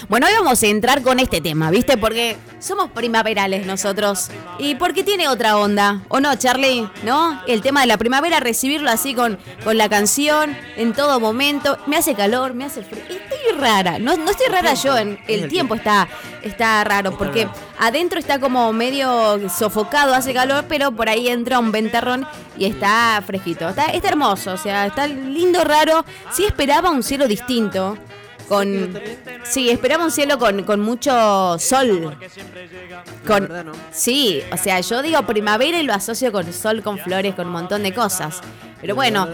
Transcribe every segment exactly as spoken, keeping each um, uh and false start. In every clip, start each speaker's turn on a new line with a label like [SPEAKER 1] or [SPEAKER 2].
[SPEAKER 1] Bueno, hoy vamos a entrar con este tema, ¿viste? Porque somos primaverales nosotros. Y porque tiene otra onda, ¿o no, Charlie? ¿No? El tema de la primavera, recibirlo así con, con la canción en todo momento. Me hace calor, me hace frío. Estoy rara. No, no estoy rara yo, en, el tiempo está, está raro. Porque adentro está como medio sofocado, hace calor, pero por ahí entra un ventarrón y está fresquito. Está, está hermoso, o sea, está lindo, raro. Sí esperaba un cielo distinto. Con sí, esperaba un cielo con, con mucho sol. Con, sí, o sea, yo digo primavera y lo asocio con sol, con flores, con un montón de cosas. Pero bueno,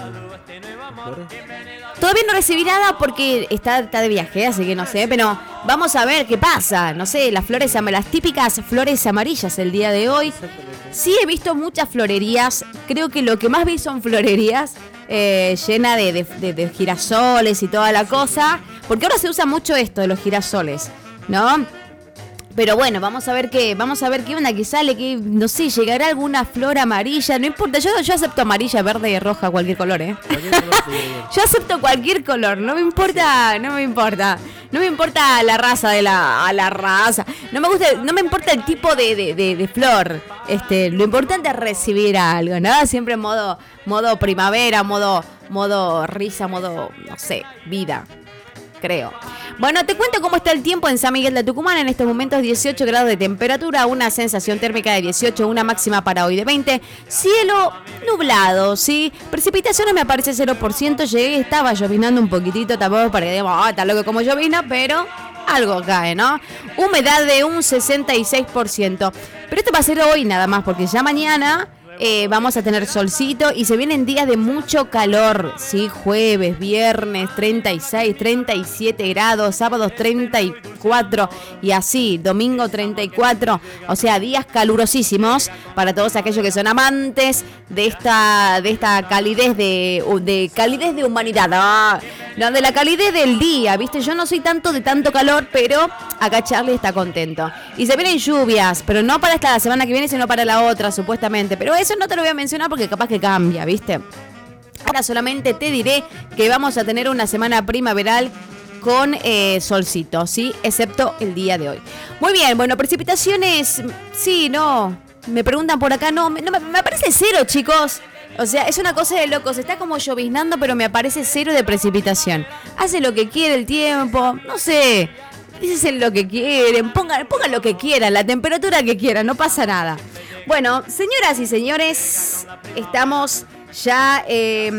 [SPEAKER 1] todavía no recibí nada porque está, está de viaje, así que no sé, pero vamos a ver qué pasa. No sé, las flores, las típicas flores amarillas el día de hoy. Sí he visto muchas florerías, creo que lo que más vi son florerías eh, llena de, de, de, de girasoles y toda la cosa, porque ahora se usa mucho esto de los girasoles, ¿no? Pero bueno, vamos a ver qué, vamos a ver qué onda que sale, que no sé, llegará alguna flor amarilla, no importa, yo, yo acepto amarilla, verde, roja, cualquier color, ¿eh? Cualquier color yo acepto cualquier color, no me importa, no me importa. No me importa la raza de la, a la raza. No me gusta, no me importa el tipo de, de, de, de flor. Este, lo importante es recibir algo, ¿no? Siempre en modo, modo primavera, modo, modo risa, modo, no sé, vida. Creo. Bueno, te cuento cómo está el tiempo en San Miguel de Tucumán. En estos momentos dieciocho grados de temperatura, una sensación térmica de dieciocho, una máxima para hoy de veinte. Cielo nublado, ¿sí? Precipitaciones me aparece cero por ciento. Llegué, estaba llovinando un poquitito, tampoco para que digamos, ah, está loco como llovina, pero algo cae, ¿no? Humedad de un sesenta y seis por ciento. Pero esto va a ser hoy nada más, porque ya mañana... Eh, vamos a tener solcito y se vienen días de mucho calor, ¿sí? Jueves, viernes, treinta y seis, treinta y siete grados, sábados treinta y cuatro y así, domingo treinta y cuatro, o sea, días calurosísimos para todos aquellos que son amantes de esta, de esta calidez de, de calidez de humanidad, ah, no, de la calidez del día, ¿viste? Yo no soy tanto de tanto calor, pero acá Charlie está contento. Y se vienen lluvias, pero no para esta semana que viene, sino para la otra, supuestamente, pero eso no te lo voy a mencionar porque capaz que cambia, ¿viste? Ahora solamente te diré que vamos a tener una semana primaveral con eh, solcito, ¿sí? Excepto el día de hoy. Muy bien, bueno, precipitaciones, sí, no. Me preguntan por acá, no, no me, me aparece cero, chicos. O sea, es una cosa de locos. Está como lloviznando, pero me aparece cero de precipitación. Hace lo que quiere el tiempo, no sé. Dicen lo que quieren, pongan, pongan lo que quieran, la temperatura que quieran, no pasa nada. Bueno, señoras y señores, estamos ya eh,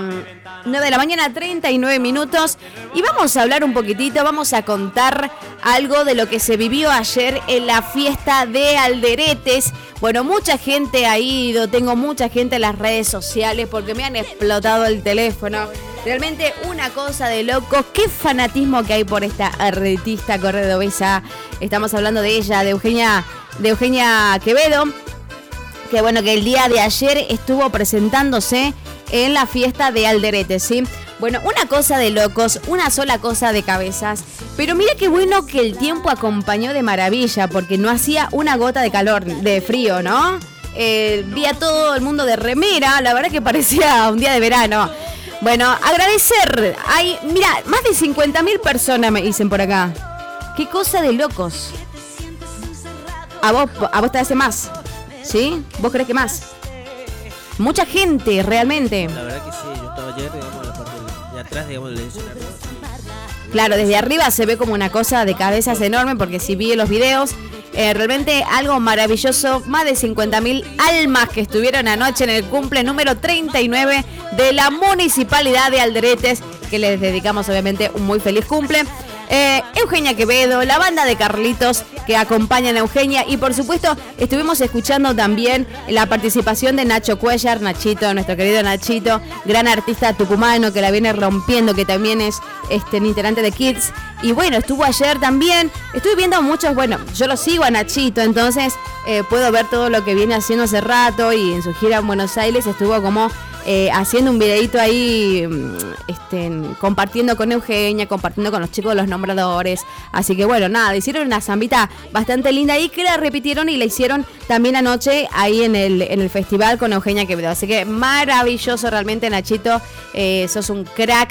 [SPEAKER 1] nueve de la mañana, treinta y nueve minutos, y vamos a hablar un poquitito, vamos a contar algo de lo que se vivió ayer en la fiesta de Alderetes. Bueno, mucha gente ha ido, tengo mucha gente en las redes sociales porque me han explotado el teléfono. Realmente una cosa de locos, qué fanatismo que hay por esta artista cordobesa. Estamos hablando de ella, de Eugenia, de Eugenia Quevedo, que bueno, que el día de ayer estuvo presentándose en la fiesta de Alderetes, ¿sí? Bueno, una cosa de locos, una sola cosa de cabezas. Pero mira qué bueno que el tiempo acompañó de maravilla, porque no hacía una gota de calor, de frío, ¿no? Eh, vi a todo el mundo de remera, la verdad que parecía un día de verano. Bueno, agradecer. Hay, mira, más de cincuenta mil personas me dicen por acá. Qué cosa de locos. A vos, a vos te hace más, ¿sí? ¿Vos crees que más? Mucha gente, realmente.
[SPEAKER 2] La verdad que sí, yo estaba ayer, digamos, en la parte de atrás, digamos, del escenario.
[SPEAKER 1] Claro, desde arriba se ve como una cosa de cabezas enorme, porque si vi los videos, eh, realmente algo maravilloso. Más de cincuenta mil almas que estuvieron anoche en el cumple número treinta y nueve de la Municipalidad de Alderetes, que les dedicamos obviamente un muy feliz cumple. Eh, Eugenia Quevedo, la banda de Carlitos que acompañan a Eugenia, y por supuesto estuvimos escuchando también la participación de Nacho Cuellar, Nachito, nuestro querido Nachito, gran artista tucumano que la viene rompiendo, que también es este integrante de Kids. Y bueno, estuvo ayer también, estuve viendo muchos, bueno, yo lo sigo a Nachito, entonces eh, puedo ver todo lo que viene haciendo hace rato, y en su gira en Buenos Aires estuvo como eh, haciendo un videito ahí, este, compartiendo con Eugenia, compartiendo con los chicos de los nombradores. Así que bueno, nada, hicieron una zambita bastante linda ahí, que la repitieron y la hicieron también anoche ahí en el, en el festival con Eugenia Quevedo. Así que maravilloso realmente, Nachito, eh, sos un crack.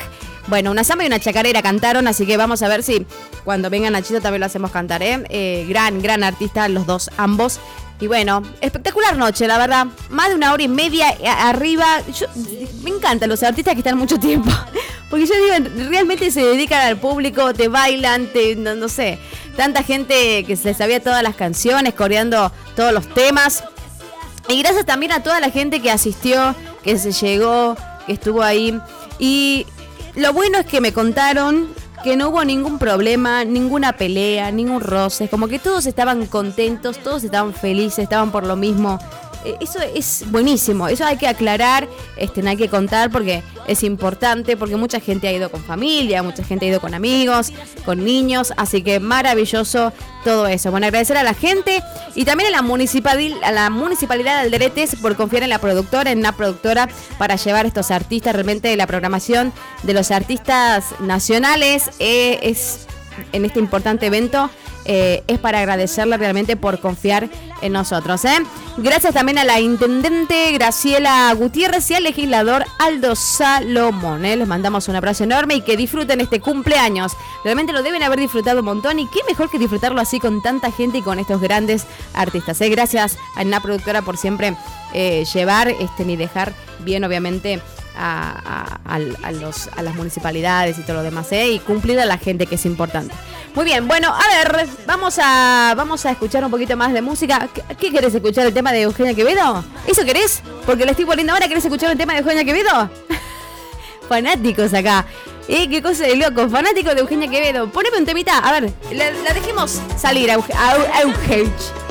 [SPEAKER 1] Bueno, una samba y una chacarera cantaron, así que vamos a ver si cuando venga Nachito también lo hacemos cantar, ¿eh? eh gran, gran artista, los dos, ambos. Y bueno, espectacular noche, la verdad. Más de una hora y media arriba. Yo, me encantan los artistas que están mucho tiempo. Porque yo digo, realmente se dedican al público, te bailan, te, no, no sé. Tanta gente que se sabía todas las canciones, coreando todos los temas. Y gracias también a toda la gente que asistió, que se llegó, que estuvo ahí. Y lo bueno es que me contaron que no hubo ningún problema, ninguna pelea, ningún roce, como que todos estaban contentos, todos estaban felices, estaban por lo mismo. Eh, eso es buenísimo, eso hay que aclarar, este, hay que contar porque es importante, porque mucha gente ha ido con familia, mucha gente ha ido con amigos, con niños, así que maravilloso todo eso. Bueno, agradecer a la gente y también a la, municipal, a la Municipalidad de Alderetes por confiar en la productora, en una productora para llevar estos artistas. Realmente la programación de los artistas nacionales eh, es en este importante evento. Eh, es para agradecerle realmente por confiar en nosotros, ¿eh? Gracias también a la intendente Graciela Gutiérrez y al legislador Aldo Salomón, ¿eh? Les mandamos un abrazo enorme y que disfruten este cumpleaños. Realmente lo deben haber disfrutado un montón y qué mejor que disfrutarlo así con tanta gente y con estos grandes artistas, ¿eh? Gracias a la productora por siempre eh, llevar este, ni dejar bien, obviamente, A, a, a, los, a las municipalidades y todo lo demás, ¿eh? Y cumplir a la gente, que es importante. Muy bien, bueno, a ver, vamos a vamos a escuchar un poquito más de música. ¿Qué, qué querés escuchar? ¿El tema de Eugenia Quevedo? ¿Eso querés? Porque le estoy poniendo ahora. ¿Querés escuchar el tema de Eugenia Quevedo? Fanáticos acá. ¿Eh? Qué cosa de loco. Fanáticos de Eugenia Quevedo. Poneme un temita. A ver, la, la dejemos salir a, a, a Eugenia.